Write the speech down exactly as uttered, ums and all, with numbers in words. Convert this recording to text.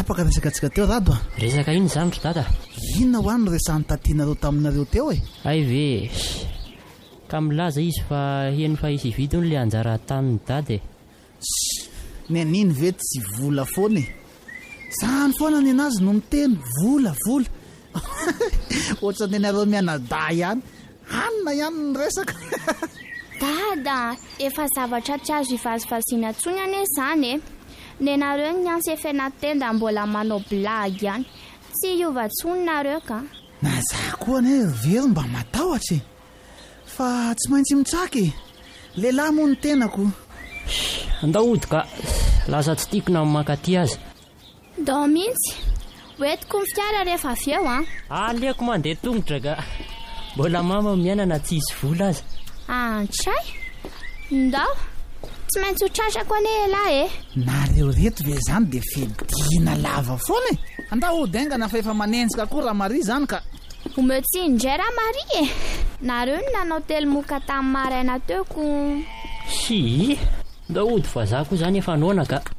tapaka resakatsika teo rado a. Resaka iny zany ry dada? Inona ho any resany tatianareo taminareo teo e? Ay ve, ka milaza izy fa heny fa isy vidiny le anjara taniny dady. Ny aniny ve tsy vola foana e? Zany foana ny anazy no miteny vola vola. Ohatra ny anareo mianada ihany, hanina ihany ny resaka. Dada, efa zavatra tsy azo ivazivazina tsony ane zany e. Ny nareo ny ansefena tenda mbola manao blagy ihany. Tsy iova tsony nareo ka. Na za koa ane very mba matahotra e. Fa tsy maintsy mitsaky. Lehilahy moa ny tenako. Andaody ka, lasa tsy tiako na makaty azy. Dao mihitsy, hoentiko ny fiara rehefa avy eo a. Aleoko mandeha tongotra ka. Mbola mama mianana tsy hisy vola azy. Antray, ndao, tsy maintsy ho trasako ane lahy e. Nareo reto ve zany de fedina lava foana e. Andao daingana fa efa manenjika koa raha Maria zany ka. Ometsy indray raha Maria e. Nareo ny nanao telo moka tamin'ny maraina teo ko. Si, ndaody fa za koa zany efa noana ka.